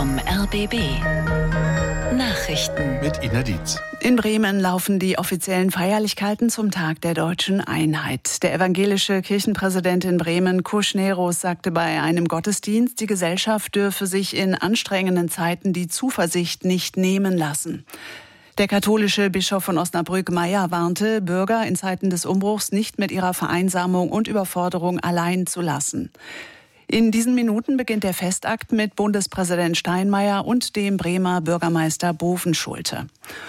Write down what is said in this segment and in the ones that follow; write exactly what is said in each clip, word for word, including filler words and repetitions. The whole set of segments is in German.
vom R B B. Nachrichten mit Ina Dietz. In Bremen laufen die offiziellen Feierlichkeiten zum Tag der deutschen Einheit. Der evangelische Kirchenpräsident in Bremen, Kusneros, sagte bei einem Gottesdienst, die Gesellschaft dürfe sich in anstrengenden Zeiten die Zuversicht nicht nehmen lassen. Der katholische Bischof von Osnabrück, Meyer, warnte, Bürger in Zeiten des Umbruchs nicht mit ihrer Vereinsamung und Überforderung allein zu lassen. In diesen Minuten beginnt der Festakt mit Bundespräsident Steinmeier und dem Bremer Bürgermeister Bovenschulte.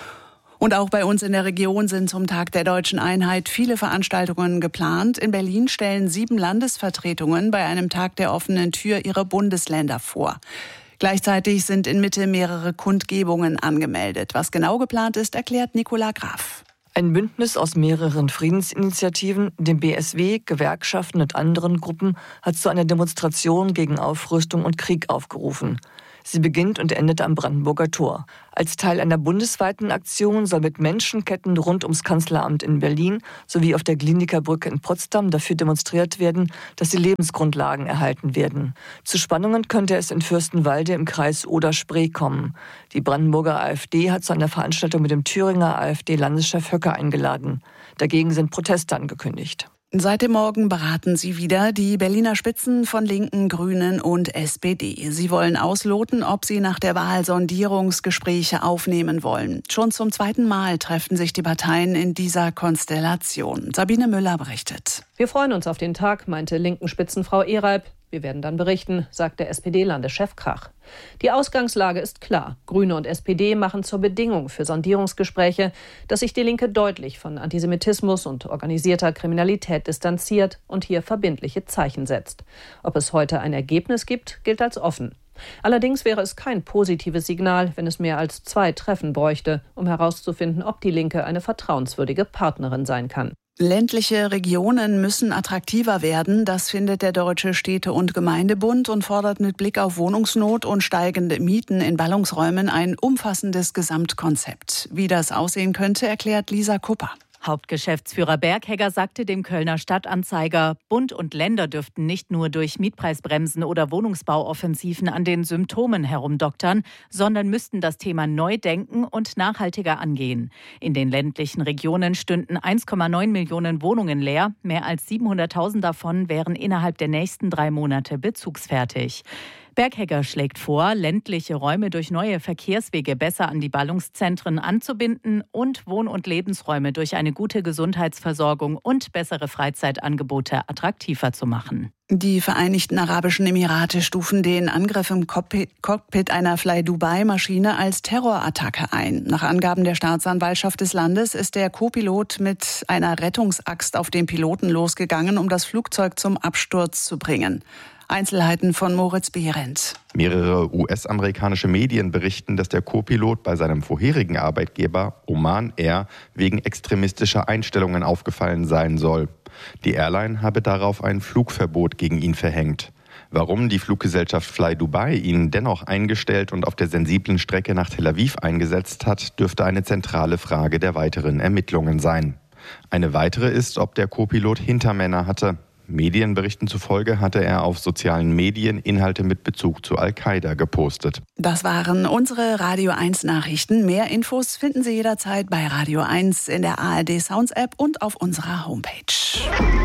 Und auch bei uns in der Region sind zum Tag der deutschen Einheit viele Veranstaltungen geplant. In Berlin stellen sieben Landesvertretungen bei einem Tag der offenen Tür ihre Bundesländer vor. Gleichzeitig sind in Mitte mehrere Kundgebungen angemeldet. Was genau geplant ist, erklärt Nicola Graf. Ein Bündnis aus mehreren Friedensinitiativen, dem B S W, Gewerkschaften und anderen Gruppen hat zu einer Demonstration gegen Aufrüstung und Krieg aufgerufen. Sie beginnt und endet am Brandenburger Tor. Als Teil einer bundesweiten Aktion soll mit Menschenketten rund ums Kanzleramt in Berlin sowie auf der Glienicke Brücke in Potsdam dafür demonstriert werden, dass die Lebensgrundlagen erhalten werden. Zu Spannungen könnte es in Fürstenwalde im Kreis Oder-Spree kommen. Die Brandenburger AfD hat zu einer Veranstaltung mit dem Thüringer AfD-Landeschef Höcke eingeladen. Dagegen sind Proteste angekündigt. Seit dem Morgen beraten sie wieder die Berliner Spitzen von Linken, Grünen und S P D. Sie wollen ausloten, ob sie nach der Wahl Sondierungsgespräche aufnehmen wollen. Schon zum zweiten Mal treffen sich die Parteien in dieser Konstellation. Sabine Müller berichtet. Wir freuen uns auf den Tag, meinte Linken-Spitzenfrau Ehreib. Wir werden dann berichten, sagt der S P D-Landeschef Krach. Die Ausgangslage ist klar. Grüne und S P D machen zur Bedingung für Sondierungsgespräche, dass sich die Linke deutlich von Antisemitismus und organisierter Kriminalität distanziert und hier verbindliche Zeichen setzt. Ob es heute ein Ergebnis gibt, gilt als offen. Allerdings wäre es kein positives Signal, wenn es mehr als zwei Treffen bräuchte, um herauszufinden, ob die Linke eine vertrauenswürdige Partnerin sein kann. Ländliche Regionen müssen attraktiver werden, das findet der Deutsche Städte- und Gemeindebund und fordert mit Blick auf Wohnungsnot und steigende Mieten in Ballungsräumen ein umfassendes Gesamtkonzept. Wie das aussehen könnte, erklärt Lisa Kupper. Hauptgeschäftsführer Berghegger sagte dem Kölner Stadtanzeiger, Bund und Länder dürften nicht nur durch Mietpreisbremsen oder Wohnungsbauoffensiven an den Symptomen herumdoktern, sondern müssten das Thema neu denken und nachhaltiger angehen. In den ländlichen Regionen stünden eins Komma neun Millionen Wohnungen leer. Mehr als siebenhunderttausend davon wären innerhalb der nächsten drei Monate bezugsfertig. Berghegger schlägt vor, ländliche Räume durch neue Verkehrswege besser an die Ballungszentren anzubinden und Wohn- und Lebensräume durch eine gute Gesundheitsversorgung und bessere Freizeitangebote attraktiver zu machen. Die Vereinigten Arabischen Emirate stufen den Angriff im Cockpit einer Fly-Dubai-Maschine als Terrorattacke ein. Nach Angaben der Staatsanwaltschaft des Landes ist der Co-Pilot mit einer Rettungsaxt auf den Piloten losgegangen, um das Flugzeug zum Absturz zu bringen. Einzelheiten von Moritz Behrendt. Mehrere U S-amerikanische Medien berichten, dass der Co-Pilot bei seinem vorherigen Arbeitgeber Oman Air wegen extremistischer Einstellungen aufgefallen sein soll. Die Airline habe darauf ein Flugverbot gegen ihn verhängt. Warum die Fluggesellschaft Fly Dubai ihn dennoch eingestellt und auf der sensiblen Strecke nach Tel Aviv eingesetzt hat, dürfte eine zentrale Frage der weiteren Ermittlungen sein. Eine weitere ist, ob der Co-Pilot Hintermänner hatte. Medienberichten zufolge hatte er auf sozialen Medien Inhalte mit Bezug zu Al-Qaida gepostet. Das waren unsere Radio eins Nachrichten. Mehr Infos finden Sie jederzeit bei Radio eins in der A R D Sounds App und auf unserer Homepage.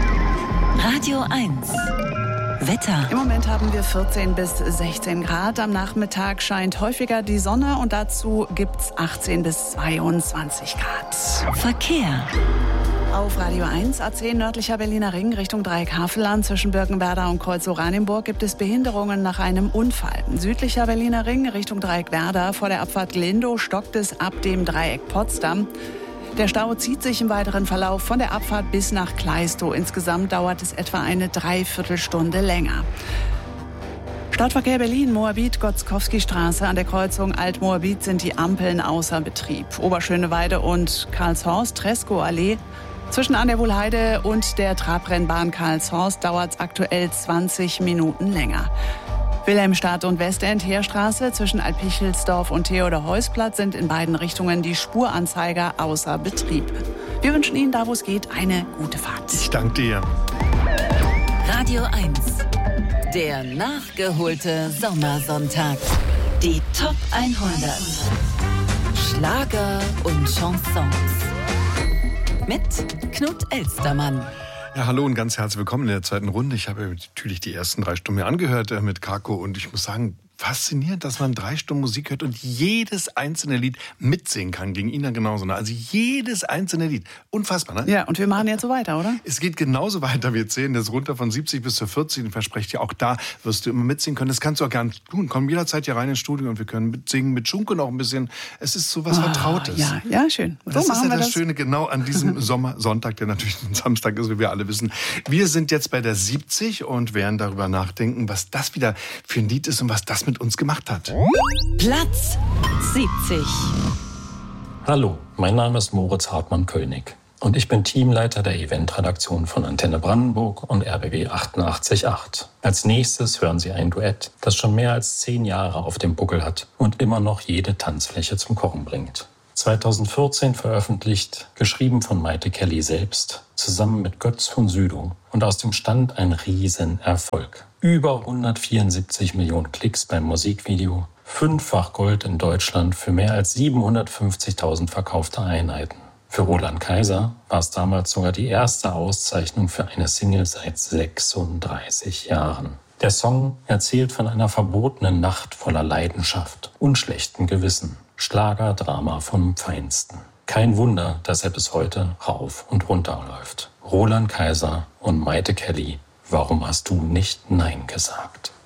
Radio eins Wetter. Im Moment haben wir vierzehn bis sechzehn Grad. Am Nachmittag scheint häufiger die Sonne und dazu gibt's achtzehn bis zweiundzwanzig Grad. Verkehr. Auf Radio eins, A zehn nördlicher Berliner Ring Richtung Dreieck-Havelland. Zwischen Birkenwerder und Kreuz-Oranienburg gibt es Behinderungen nach einem Unfall. Südlicher Berliner Ring Richtung Dreieck-Werder vor der Abfahrt Glindow stockt es ab dem Dreieck Potsdam. Der Stau zieht sich im weiteren Verlauf von der Abfahrt bis nach Kleistow. Insgesamt dauert es etwa eine Dreiviertelstunde länger. Stadtverkehr Berlin, Moabit-Gotzkowski-Straße. An der Kreuzung Alt-Moabit sind die Ampeln außer Betrieb. Oberschöneweide und Karlshorst, Treskow-Allee. Zwischen an der Wohlheide und der Trabrennbahn Karlshorst dauert es aktuell zwanzig Minuten länger. Wilhelmstadt und Westend, Heerstraße. Zwischen Alpichelsdorf und Theodor-Heuss-Platz sind in beiden Richtungen die Spuranzeiger außer Betrieb. Wir wünschen Ihnen, da wo es geht, eine gute Fahrt. Ich danke dir. Radio eins. Der nachgeholte Sommersonntag. Die Top hundert. Schlager und Chansons. Mit Knut Elstermann. Ja, hallo und ganz herzlich willkommen in der zweiten Runde. Ich habe natürlich die ersten drei Stunden mir angehört äh, mit Kako und ich muss sagen, faszinierend, dass man drei Stunden Musik hört und jedes einzelne Lied mitsingen kann. Gegen ihn dann genauso. Ne? Also jedes einzelne Lied. Unfassbar, ne? Ja, und wir machen jetzt so weiter, oder? Es geht genauso weiter. Wir zählen das runter von siebzig bis zu vierzig. Und verspreche dir, auch da wirst du immer mitsingen können. Das kannst du auch gerne tun. Komm jederzeit hier rein ins Studio und wir können mitsingen mit Schunke noch ein bisschen. Es ist so was oh, Vertrautes. Ja, ja, schön. Und so das ist ja das, das Schöne genau an diesem Sommersonntag, der natürlich ein Samstag ist, wie wir alle wissen. Wir sind jetzt bei der siebzig und werden darüber nachdenken, was das wieder für ein Lied ist und was das mit uns gemacht hat. Platz siebzig. Hallo, mein Name ist Moritz Hartmann-König und ich bin Teamleiter der Eventredaktion von Antenne Brandenburg und R B B achtundachtzig Komma acht. Als nächstes hören Sie ein Duett, das schon mehr als zehn Jahre auf dem Buckel hat und immer noch jede Tanzfläche zum Kochen bringt. zweitausendvierzehn veröffentlicht, geschrieben von Maite Kelly selbst, zusammen mit Götz von Südow und aus dem Stand ein Riesenerfolg. Über hundertvierundsiebzig Millionen Klicks beim Musikvideo, fünffach Gold in Deutschland für mehr als siebenhundertfünfzigtausend verkaufte Einheiten. Für Roland Kaiser war es damals sogar die erste Auszeichnung für eine Single seit sechsunddreißig Jahren. Der Song erzählt von einer verbotenen Nacht voller Leidenschaft und schlechtem Gewissen. Schlagerdrama vom Feinsten. Kein Wunder, dass er bis heute rauf und runter läuft. Roland Kaiser und Maite Kelly, warum hast du nicht Nein gesagt?